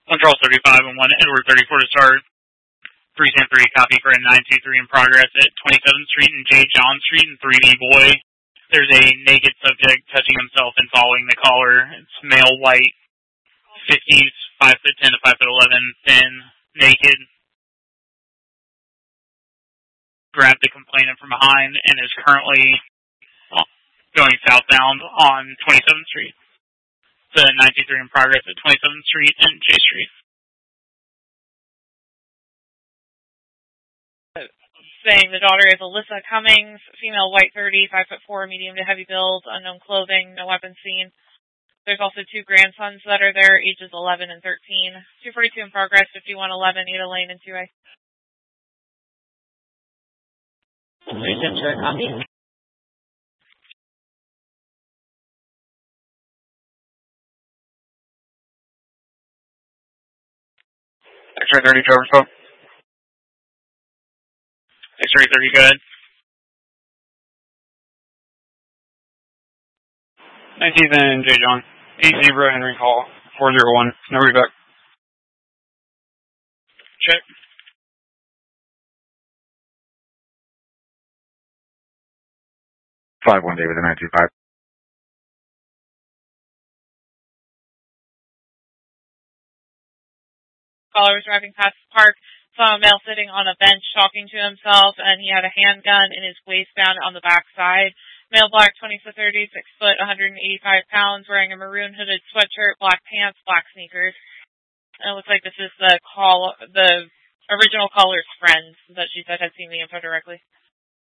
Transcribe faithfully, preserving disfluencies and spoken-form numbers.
one Charles thirty-five and one Edward thirty-four to start. three ten three, copy for a nine two three in progress at twenty-seventh Street and J. John Street and three B Boy. There's a naked subject touching himself and following the caller. It's male, white, fifties, five foot ten to five foot eleven, thin, naked. Grabbed the complainant from behind and is currently going southbound on twenty-seventh Street. The nine two three in progress at twenty-seventh Street and J Street. Saying the daughter is Alyssa Cummings, female, white, thirty, five foot four, medium to heavy build, unknown clothing, no weapons seen. There's also two grandsons that are there, ages eleven and thirteen. two forty-two in progress, fifty-one eleven, Ada Lane and two A. Copy. X-ray thirty, Trevor's phone. X-ray thirty, go ahead. nineteenth and J. John. eight Zebra Henry Hall. four zero one. No readback. Check. five one David, nine two five. Caller was driving past the park, saw a male sitting on a bench talking to himself, and he had a handgun in his waistband on the back side. Male, black, twenty foot thirty, six foot, one hundred eighty-five pounds, wearing a maroon hooded sweatshirt, black pants, black sneakers. And it looks like this is the call, the original caller's friend that she said had seen the info directly.